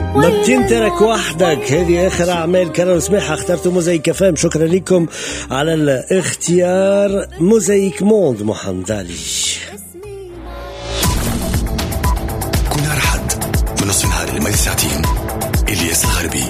ما بتنترك وحدك. هذه آخر أعمال كرر سماحة. اخترتوا موزايك فام. شكرا لكم على الاختيار. موزايك موند محمد علي. كنا رحد من نصف النهار لمدة ساعتين. إلياس الغربي.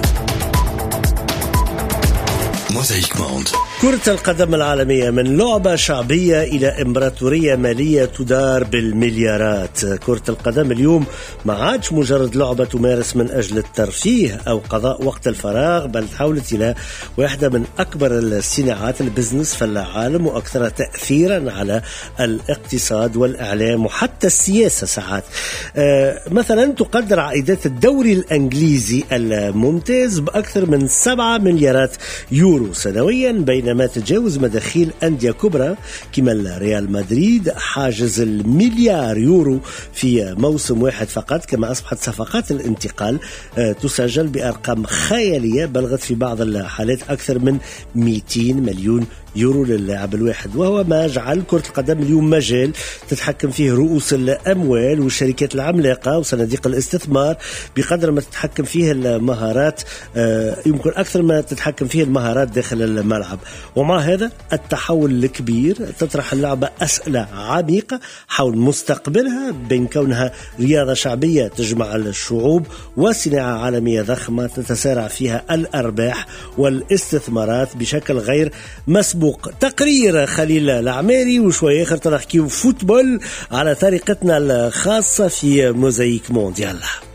موزايك موند. كرة القدم العالمية من لعبة شعبية إلى إمبراطورية مالية تدار بالمليارات. كرة القدم اليوم ما عادش مجرد لعبة تمارس من أجل الترفيه أو قضاء وقت الفراغ، بل تحولت إلى واحدة من أكبر الصناعات البزنس في العالم وأكثرها تأثيرا على الاقتصاد والإعلام وحتى السياسة ساعات. مثلا تقدر عائدات الدوري الإنجليزي الممتاز بأكثر من 7 مليارات يورو سنويا، بينما تجاوز مداخيل أندية كبرى كما ريال مدريد حاجز المليار يورو في موسم واحد فقط. كما أصبحت صفقات الانتقال تسجل بأرقام خيالية بلغت في بعض الحالات أكثر من 200 مليون يورو للاعب الواحد، وهو ما جعل كرة القدم اليوم مجال تتحكم فيه رؤوس الأموال والشركات العملاقة وصناديق الاستثمار بقدر ما تتحكم فيه المهارات، يمكن أكثر ما تتحكم فيه المهارات داخل الملعب. ومع هذا التحول الكبير تطرح اللعبة أسئلة عميقة حول مستقبلها، بين كونها رياضة شعبية تجمع الشعوب وصناعة عالمية ضخمة تتسارع فيها الأرباح والاستثمارات بشكل غير مسبوق. تقرير خليل العماري وشوية آخر تنحكيو فوتبول على طريقتنا الخاصة في موزايك مونديال.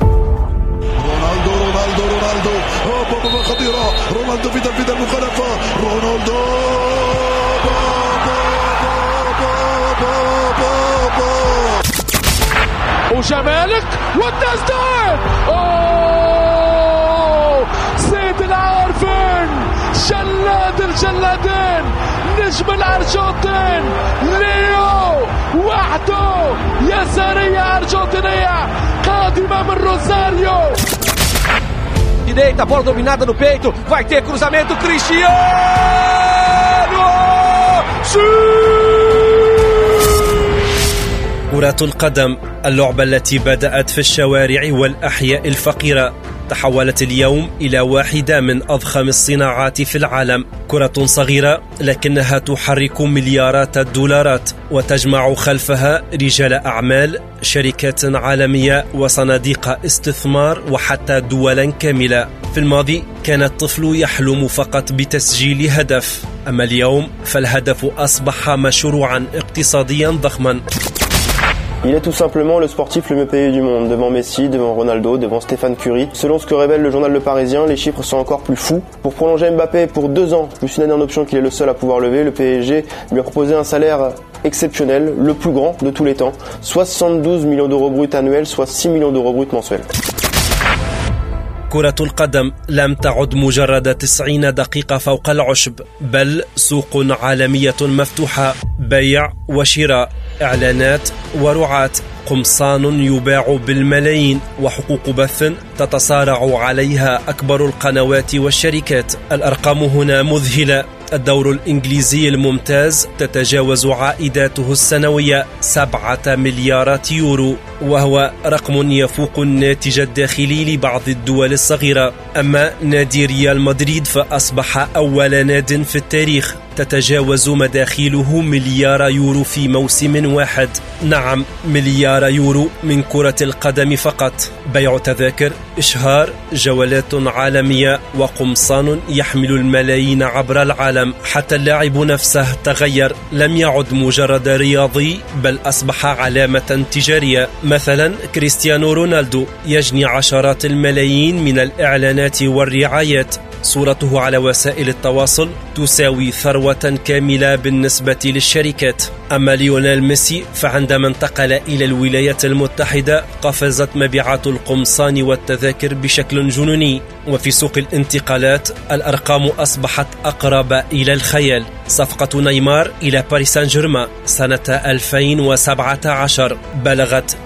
رونالدو خطيرة. رونالدو في تنفيذ المخالفة. رونالدو وجمالك والتسديد. سيد العارفين، جلاد الجلادين، نجم الأرجنتين ليو وحده، يسارية أرجنتينية قادمة من روساريو. Direita, bola dominada no peito, vai ter cruzamento, Cristiano! كرة القدم، اللعبة التي بدأت في الشوارع والأحياء الفقيرة، تحولت اليوم إلى واحدة من أضخم الصناعات في العالم. كرة صغيرة لكنها تحرك مليارات الدولارات وتجمع خلفها رجال أعمال، شركات عالمية وصناديق استثمار وحتى دولا كاملة. في الماضي كان الطفل يحلم فقط بتسجيل هدف، أما اليوم فالهدف أصبح مشروعا اقتصاديا ضخما. Il est tout simplement le sportif le mieux payé du monde, devant Messi, devant Ronaldo, devant Stéphane Curie. Selon ce que révèle le journal Le Parisien, les chiffres sont encore plus fous. Pour prolonger Mbappé pour 2 ans, plus une année en option qu'il est le seul à pouvoir lever, le PSG lui a proposé un salaire exceptionnel, le plus grand de tous les temps, 72 millions d'euros bruts annuels, soit 6 millions d'euros bruts mensuels. كرة القدم لم تعد مجرد 90 دقيقة فوق العشب، بل سوق عالمية مفتوحة، بيع وشراء، إعلانات ورعاة، قمصان يباع بالملايين، وحقوق بث تتصارع عليها أكبر القنوات والشركات. الأرقام هنا مذهلة. الدور الإنجليزي الممتاز تتجاوز عائداته السنوية 7 مليارات يورو، وهو رقم يفوق الناتج الداخلي لبعض الدول الصغيرة. أما نادي ريال مدريد فأصبح أول ناد في التاريخ تتجاوز مداخيله مليار يورو في موسم واحد. نعم، مليار يورو من كرة القدم فقط. بيع تذاكر، إشهار، جولات عالمية وقمصان يحمل الملايين عبر العالم. حتى اللاعب نفسه تغير، لم يعد مجرد رياضي بل أصبح علامة تجارية. مثلا كريستيانو رونالدو يجني عشرات الملايين من الإعلانات والرعايات. صورته على وسائل التواصل تساوي ثروة كاملة بالنسبة للشركات. أما ليونيل ميسي فعندما انتقل إلى الولايات المتحدة قفزت مبيعات القمصان والتذاكر بشكل جنوني. وفي سوق الانتقالات الأرقام أصبحت أقرب إلى الخيال. صفقة نيمار إلى باريس سان جيرمان سنة 2017 بلغت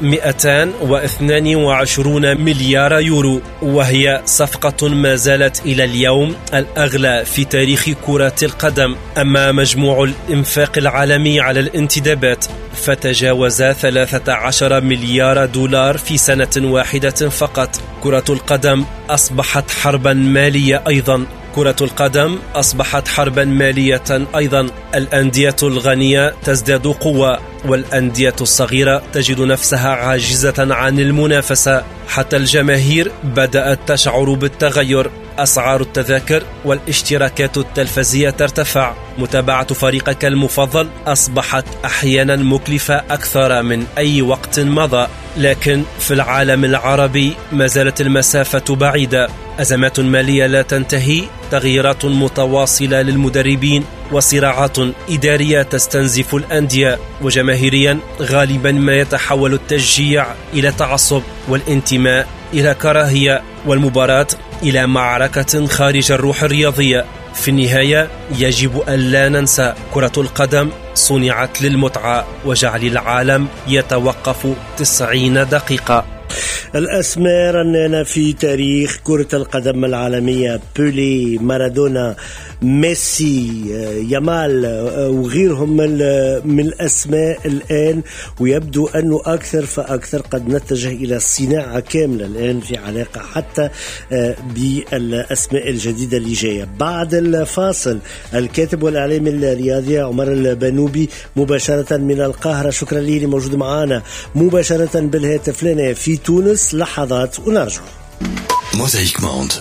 222 مليار يورو، وهي صفقة ما زالت إلى اليوم الأغلى في تاريخ كرة القدم. أما مجموع الإنفاق العالمي على الانتدابات فتجاوز 13 مليار دولار في سنة واحدة فقط. كرة القدم أصبحت حربا مالية أيضا. كرة القدم أصبحت حربا مالية أيضا. الأندية الغنية تزداد قوة والأندية الصغيرة تجد نفسها عاجزة عن المنافسة. حتى الجماهير بدأت تشعر بالتغير. أسعار التذاكر والاشتراكات التلفزية ترتفع. متابعة فريقك المفضل أصبحت أحيانا مكلفة أكثر من أي وقت مضى. لكن في العالم العربي ما زالت المسافة بعيدة. أزمات مالية لا تنتهي، تغييرات متواصلة للمدربين، وصراعات إدارية تستنزف الأندية. وجماهيريا غالبا ما يتحول التشجيع إلى تعصب، والانتماء إلى كراهية، والمباراة إلى معركة خارج الروح الرياضية. في النهاية يجب أن لا ننسى كرة القدم صنعت للمتعة وجعل العالم يتوقف 90 دقيقة. الأسماء رنانة في تاريخ كرة القدم العالمية: بيلي، مارادونا، ميسي، يامال وغيرهم من الأسماء الآن. ويبدو أنه أكثر فأكثر قد نتجه إلى صناعة كاملة الآن في علاقة حتى بالأسماء الجديدة اللي جاية. بعد الفاصل الكاتب والإعلامي الرياضي عمر البنوبي مباشرة من القاهرة. شكرا لي موجود معنا مباشرة بالهاتف لنا في تونس. لحظات ونرجع. موزايك موند.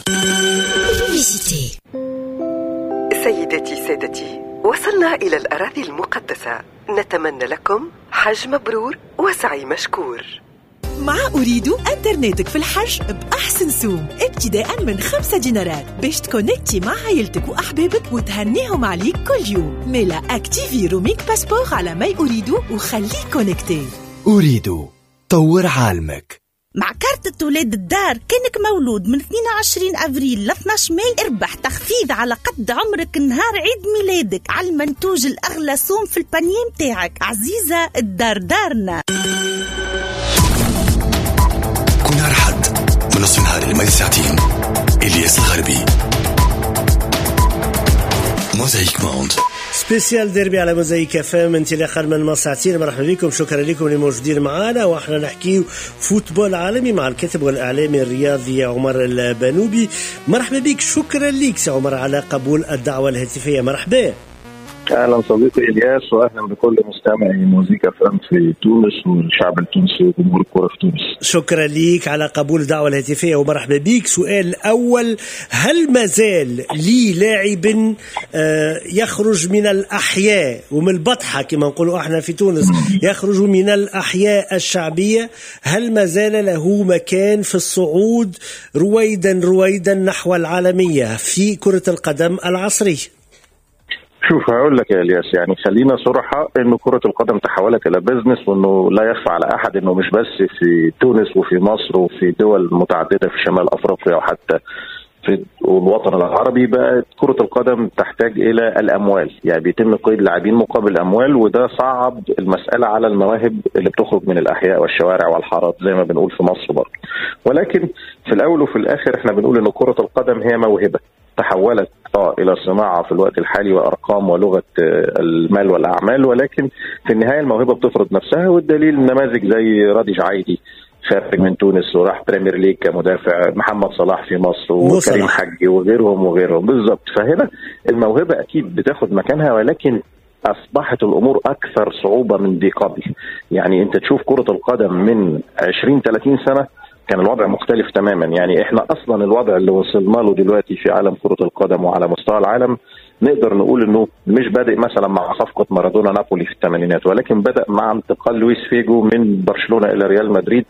سيدتي سادتي، وصلنا إلى الأراضي المقدسة. نتمنى لكم حج مبرور وسعي مشكور. مع أريد أنترنتك في الحج بأحسن سوم ابتداء من 5 دينارات باش تكونكتي مع عائلتك وأحبابك وتهنيهم عليك كل يوم. ميلا أكتيفي روميك باسبور على ما أريد وخليك كونكتي. أريد طور عالمك. مع كارت ولاد الدار كأنك مولود من 22 أفريل ل 12 ماي اربح تخفيض على قد عمرك نهار عيد ميلادك على المنتوج الأغلى سوم في البانيه متاعك. عزيزة، الدار دارنا. كنار حد من نصف النهار لمدة ساعتين. إلياس الغربي. موزايك موند. سبيسيال ديربي على موزايك افام انطلاقا من ساعتين. مرحبا بكم، شكرا لكم اللي موجودين معنا. واحنا نحكي فوتبول عالمي مع الكاتب والاعلامي الرياضي عمر البنوبي. مرحبا بك، شكرا لك سي عمر على قبول الدعوه الهاتفيه. مرحبا. اهلا صديقي الياس، واهلا بكل مستمعي موزيكا فام في تونس والشعب التونسي وجمهور الكره في تونس. شكرا ليك على قبول الدعوه الهاتفيه ومرحبا بك. سؤال الاول: هل ما زال لي لاعب يخرج من الاحياء ومن البطحه كما نقولوا احنا في تونس، يخرج من الاحياء الشعبيه، هل ما زال له مكان في الصعود رويدا نحو العالميه في كره القدم العصريه؟ شوف هقول لك يا الياس، يعني خلينا صراحة انه كرة القدم تحولت الى بزنس، وانه لا يخفى على احد انه مش بس في تونس وفي مصر وفي دول متعددة في شمال افريقيا وحتى في الوطن العربي بقت كرة القدم تحتاج الى الاموال، يعني بيتم قيد لاعبين مقابل اموال، وده صعب المسألة على المواهب اللي بتخرج من الاحياء والشوارع والحارات زي ما بنقول في مصر برضه. ولكن في الاول وفي الاخر احنا بنقول ان كرة القدم هي موهبة تحولت الى صناعه في الوقت الحالي وارقام ولغه المال والاعمال، ولكن في النهايه الموهبه بتفرض نفسها، والدليل نماذج زي رادي جعيدي خارج من تونس وراح بريمير ليج كمدافع، محمد صلاح في مصر وكريم حجي وغيرهم بالظبط. فهنا الموهبه اكيد بتاخد مكانها، ولكن اصبحت الامور اكثر صعوبه من دي قبل. يعني انت تشوف كره القدم من 20-30 سنه كان الوضع مختلف تماما. يعني احنا اصلا الوضع اللي وصلنا له دلوقتي في عالم كرة القدم وعلى مستوى العالم نقدر نقول انه مش بادئ مثلا مع صفقة مارادونا نابولي في الثمانينات، ولكن بدأ مع انتقال لويس فيجو من برشلونة الى ريال مدريد،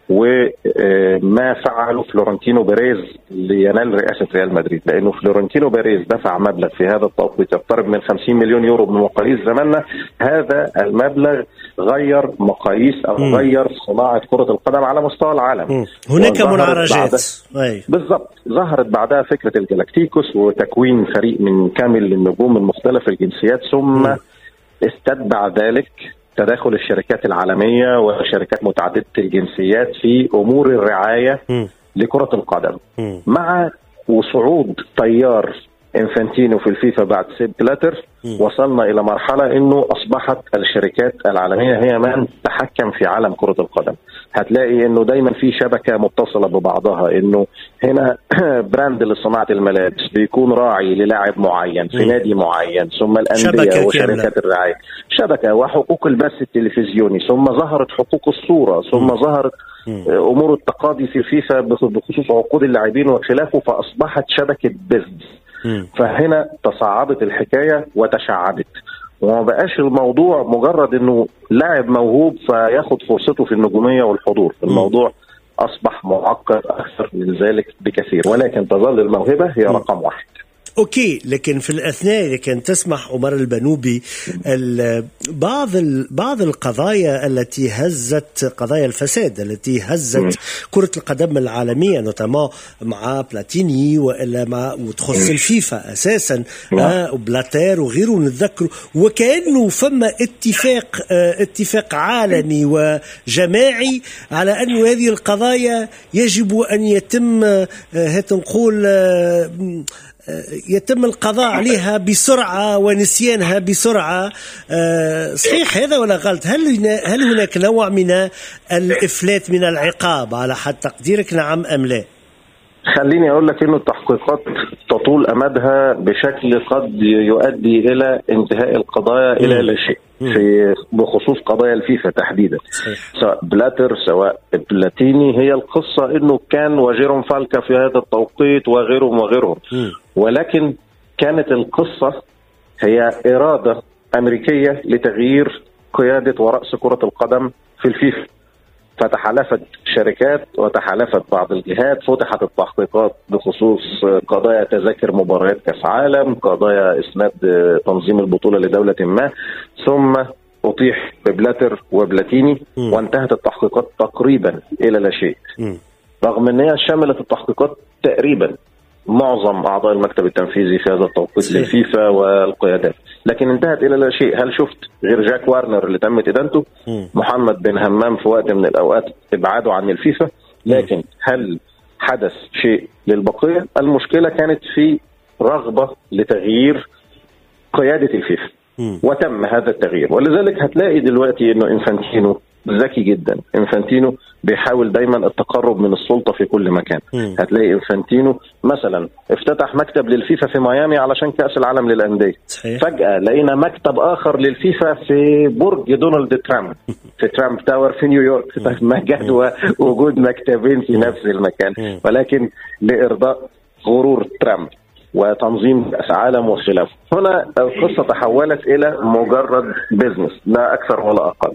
وما فعله فلورنتينو بيريز لينال رئاسة ريال مدريد، لأنه فلورنتينو بيريز دفع مبلغ في هذا التوقيت يقترب من 50 مليون يورو بمقاييس زماننا. هذا المبلغ غير مقاييس أو غير صناعة كرة القدم على مستوى العالم. هناك منعرجات بالضبط. ظهرت بعدها فكرة الجلاكتيكوس وتكوين فريق من كامل النجوم من مختلف الجنسيات، ثم استتبع ذلك تداخل الشركات العالمية وشركات متعددة الجنسيات في أمور الرعاية لكرة القدم، مع وصعود تيار إنفانتينو في الفيفا بعد سيب بلاتر وصلنا إلى مرحلة إنه أصبحت الشركات العالمية هي من تحكم في عالم كرة القدم. هتلاقي إنه دايما في شبكة متصلة ببعضها، إنه هنا براند لصناعة الملابس بيكون راعي للاعب معين في نادي معين، ثم الأندية وشركات الرعاية، شبكة وحقوق البث التلفزيوني، ثم ظهرت حقوق الصورة، ثم ظهرت أمور التقاضي في الفيفا بخصوص عقود اللاعبين وخلافه، فأصبحت شبكة بيزنس. فهنا تصاعدت الحكاية وتشعبت، وما بقاش الموضوع مجرد انه لاعب موهوب فياخد فرصته في النجومية والحضور. الموضوع اصبح معقد اكثر من ذلك بكثير، ولكن تظل الموهبة هي رقم واحد. اوكي، لكن في الاثناء اذا كان تسمح عمر البنوبي، بعض القضايا التي هزت، قضايا الفساد التي هزت كرة القدم العالمية نوتاما مع بلاتيني والا مع وتخص الفيفا اساسا وبلاتير وغيره نتذكر، وكانه فما اتفاق عالمي وجماعي على أن هذه القضايا يجب ان يتم يتم القضاء عليها بسرعة ونسيانها بسرعة. صحيح هذا ولا غلط؟ هل هناك نوع من الإفلات من العقاب على حد تقديرك، نعم أم لا؟ خليني أقول لك إنه التحقيقات تطول أمدها بشكل قد يؤدي إلى انتهاء القضايا إلى لا شيء في بخصوص قضايا الفيفا تحديدا. سواء بلاتر سواء بلاتيني، هي القصة إنه كان وجيرون فالكا في هذا التوقيت وغيرهم، ولكن كانت القصة هي إرادة أمريكية لتغيير قيادة ورأس كرة القدم في الفيفا، فتحالفت شركات وتحالفت بعض الجهات، فتحت التحقيقات بخصوص قضايا تذاكر مباريات كأس عالم، قضايا إسناد تنظيم البطولة لدولة ما، ثم أطيح ببلاتر وبلاتيني وانتهت التحقيقات تقريبا إلى لا شيء، رغم أن هي شملت التحقيقات تقريبا معظم أعضاء المكتب التنفيذي في هذا التوقيت للفيفا والقيادات، لكن انتهت إلى لا شيء. هل شفت غير جاك وارنر اللي تمت إدانته؟ محمد بن همام في وقت من الأوقات ابعاده عن الفيفا، لكن هل حدث شيء للبقية؟ المشكلة كانت في رغبة لتغيير قيادة الفيفا، وتم هذا التغيير. ولذلك هتلاقي دلوقتي إنه إنفانتينو ذكي جدا. إنفانتينو بيحاول دايما التقرب من السلطة في كل مكان. هتلاقي إنفانتينو مثلا افتتح مكتب للفيفا في ميامي علشان كأس العالم للأندية، فجأة لقينا مكتب آخر للفيفا في برج دونالد ترامب في ترامب تاور في نيويورك. ما جد وجود مكتبين في نفس المكان، ولكن لإرضاء غرور ترامب وتنظيم كأس عالم وخلافه. هنا القصة تحولت إلى مجرد بيزنس لا أكثر ولا أقل،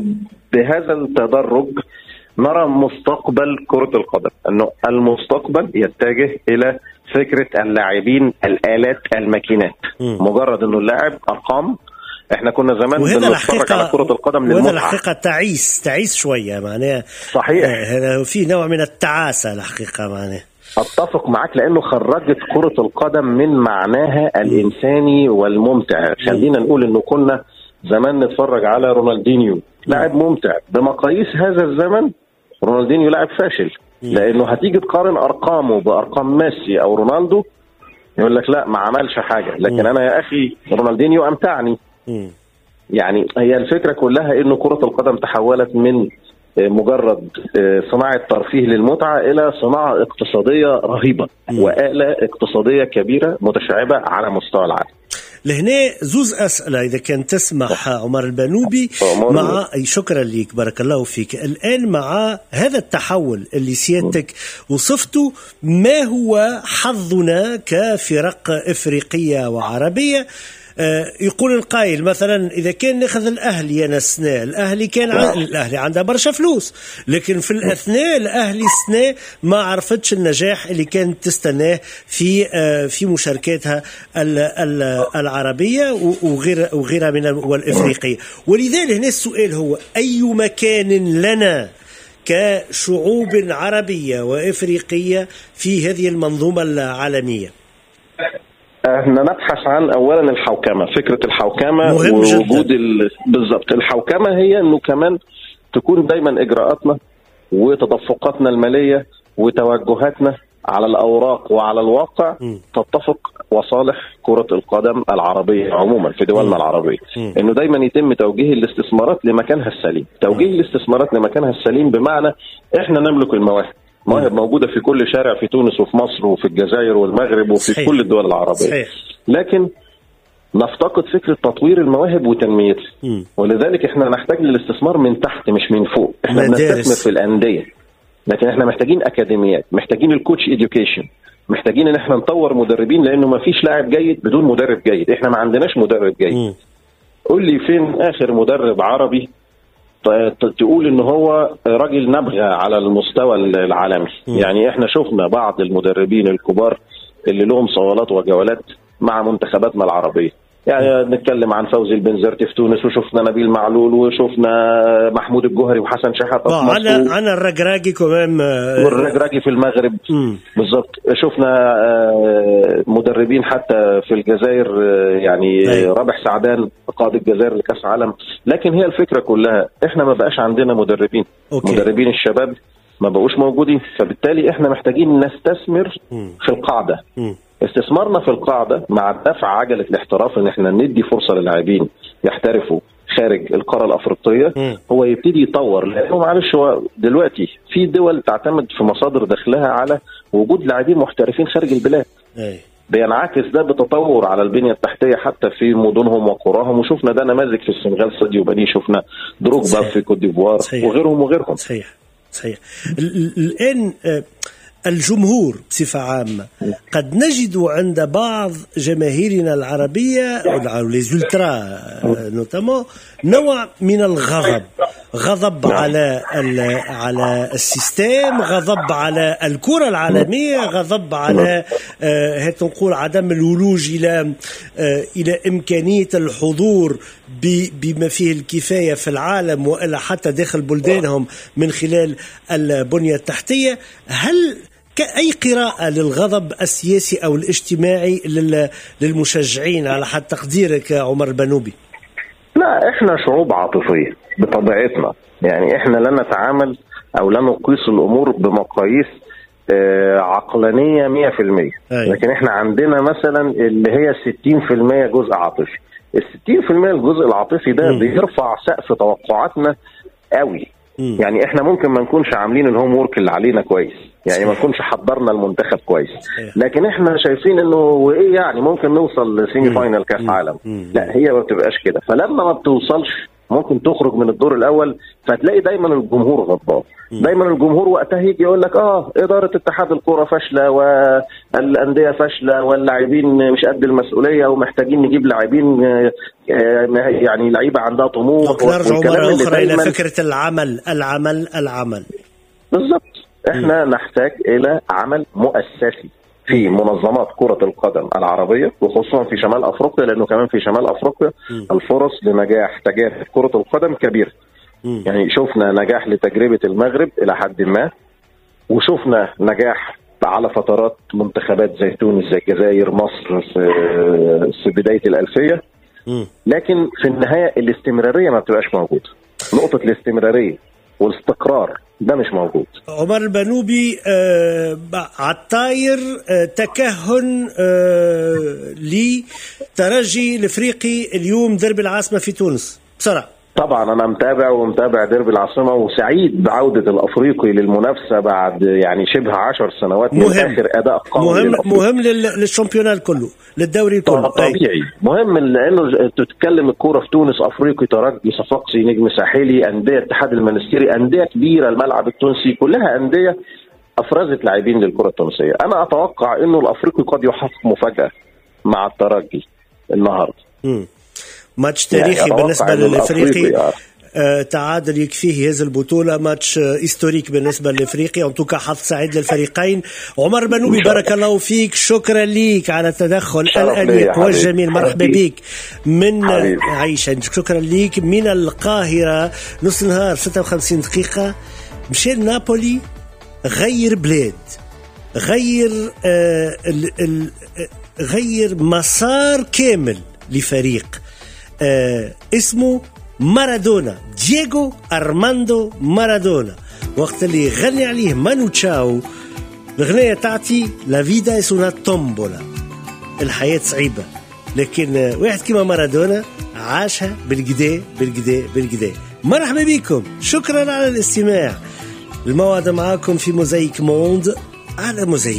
وبهذا التدرج نرى مستقبل كرة القدم، أنه المستقبل يتجه إلى فكرة اللاعبين الآلات الماكينات، مجرد أنه اللاعب أرقام. احنا كنا زمان بنتفرج على كرة القدم للمتعة، وهذا الحقيقة تعيس شوية معناها. صحيح، هذا في نوع من التعاسة الحقيقة معناها. اتفق معاك، لانه خرجت كرة القدم من معناها الانساني والممتع. خلينا نقول انه كنا زمان نتفرج على رونالدينيو، لاعب ممتع. بمقاييس هذا الزمن رونالدينيو لاعب فاشل، لانه هتيجي تقارن ارقامه بارقام ميسي او رونالدو يقول لك لا ما عملش حاجة، لكن انا يا اخي رونالدينيو امتعني. يعني هي الفكرة كلها انه كرة القدم تحولت من مجرد صناعة ترفيه للمتعة إلى صناعة اقتصادية رهيبة وآلة اقتصادية كبيرة متشعبة على مستوى العالم. لهنا زوز أسئلة إذا كان تسمح عمر البنوبي. مع شكرا لك، بارك الله فيك. الآن مع هذا التحول اللي سيادتك وصفته، ما هو حظنا كفرق إفريقية وعربية؟ يقول القائل مثلا إذا كان ناخذ الأهلي يا نسنا، الأهلي كان الأهلي عنده برشا فلوس، لكن في الأثناء الأهلي سنة ما عرفتش النجاح اللي كانت تستناه في مشاركاتها العربية وغيرها من والإفريقية. ولذلك هنا السؤال هو أي مكان لنا كشعوب عربية وإفريقية في هذه المنظومة العالمية؟ احنا نبحث عن اولا الحوكمه، فكره الحوكمه ووجود بالضبط. الحوكمه هي انه كمان تكون دايما اجراءاتنا وتدفقاتنا الماليه وتوجهاتنا على الأوراق وعلى الواقع تتفق وصالح كرة القدم العربية عموما في دولنا العربية، إنه دايما يتم توجيه الاستثمارات لمكانها السليم. توجيه الاستثمارات لمكانها السليم بمعنى إحنا نملك المواهب، مواهب موجودة في كل شارع في تونس وفي مصر وفي الجزائر والمغرب وفي صحيح. كل الدول العربية صحيح. لكن نفتقد فكرة تطوير المواهب وتنميتها، ولذلك إحنا نحتاج للاستثمار من تحت مش من فوق. إحنا بنستثمر في الأندية، لكن إحنا محتاجين أكاديميات، محتاجين الكوتش إديوكيشن، محتاجين إن إحنا نطور مدربين، لأنه ما فيش لاعب جيد بدون مدرب جيد. إحنا ما عندناش مدرب جيد. قول لي فين آخر مدرب عربي تقول إن هو راجل نبغى على المستوى العالمي؟ يعني إحنا شفنا بعض المدربين الكبار اللي لهم صولات وجولات مع منتخباتنا العربية، يعني نتكلم عن فوزي البنزرتي في تونس، وشفنا نبيل معلول، وشفنا محمود الجوهري وحسن شحاتة في مصر، أنا الرجراجي كمان والرجراجي في المغرب بالضبط. شفنا مدربين حتى في الجزائر، يعني رابح سعدان قائد الجزائر لكأس العالم. لكن هي الفكرة كلها احنا ما بقاش عندنا مدربين. مدربين الشباب ما بقوش موجودين، فبالتالي احنا محتاجين نستثمر في القاعدة. استثمارنا في القاعدة مع دفع عجلة الاحتراف، ان احنا ندي فرصة للاعبين يحترفوا خارج القارة الأفريقية، هو يبتدي يطور. لأنه معلش هو دلوقتي في دول تعتمد في مصادر دخلها على وجود لاعبين محترفين خارج البلاد، بينعكس ده بتطور على البنية التحتية حتى في مدنهم وقراهم. وشفنا ده نماذج في السنغال، ساديو باني، شفنا دروجبا في كوت ديفوار وغيرهم. صحيح. الآن الجمهور بصفة عامة قد نجد عند بعض جماهيرنا العربية أو ليزولترا نوتامون نوع من غضب على السيستم، غضب على الكرة العالمية، غضب على نقول عدم الولوج إلى إمكانية الحضور بما فيه الكفاية في العالم وإلا حتى داخل بلدانهم من خلال البنية التحتية. هل أي قراءة للغضب السياسي أو الاجتماعي للمشجعين على حد تقديرك عمر البنوبي؟ لا، إحنا شعوب عاطفية بطبيعتنا، يعني إحنا لا نتعامل أو لا نقيس الأمور بمقاييس عقلانية 100%. لكن إحنا عندنا مثلا اللي هي 60% جزء عاطفي. 60% الجزء العاطفي ده بيرفع سقف توقعاتنا قوي. يعني احنا ممكن ما نكونش عاملين الهوم وورك اللي علينا كويس، يعني ما نكونش حضرنا المنتخب كويس، لكن احنا شايفين انه وايه يعني ممكن نوصل لسيمي فاينال كاس عالم. لا، هي ما بتبقاش كده. فلما ما بتوصلش ممكن تخرج من الدور الاول، فتلاقي دايما الجمهور غضبان. دايما الجمهور وقتها يجي يقول لك اداره اتحاد الكره فاشله والانديه فاشله واللاعبين مش قد المسؤوليه ومحتاجين نجيب لاعبين، يعني لعيبه عندها طموح. نرجع مره اخرى الى فكره العمل بالضبط. احنا نحتاج الى عمل مؤسسي في منظمات كرة القدم العربية، وخصوصا في شمال أفريقيا، لأنه كمان في شمال أفريقيا الفرص لنجاح تجارب كرة القدم كبيرة. يعني شفنا نجاح لتجربة المغرب إلى حد ما، وشفنا نجاح على فترات منتخبات زي تونس زي الجزائر مصر في بداية الألفية. لكن في النهاية الاستمرارية ما بتبقاش موجودة. نقطة الاستمرارية والاستقرار ده مش موجود. عمر البنوبي عالطاير تكهن لترجي الافريقي اليوم دربي العاصمة في تونس بسرعة. طبعا انا متابع دربي العاصمة، وسعيد بعودة الافريقي للمنافسة بعد يعني شبه 10 سنوات من اخر اداء قوي. مهم للشامبيونال كله، للدوري كله. طبيعي مهم، لانه تتكلم الكوره في تونس، افريقي، ترجي، صفاقسي، نجم ساحلي، انديه اتحاد المنستيري، انديه كبيره، الملعب التونسي، كلها انديه افرزت لاعبين للكره التونسيه. انا اتوقع انه الافريقي قد يحقق مفاجاه مع الترجي النهارده. ماتش تاريخي يعني بالنسبه للافريقي. تعادل يكفيه هذه البطولة، ماتش هيستوريك بالنسبة للافريقيا، وانتوكا حظ سعيد للفريقين. عمر بنوبي بارك الله فيك، شكرا ليك على التدخل الأنيق والجميل. مرحبا بك من عيشة، شكرا ليك من القاهرة. نص نهار 56 دقيقة. مشي نابولي، غير بلاد، غير مسار كامل لفريق اسمه مارادونا، دييغو أرماندو مارادونا. وقت اللي غني عليه مانو تشاو الغنية تعطي لا فيدا اسونا تومبولا، الحياة صعيبة، لكن واحد كما مارادونا عاشها بالقدا بالقدا بالقدا. مرحبا بكم، شكرا على الاستماع. الموعد معاكم في موزايك موند على موزايك.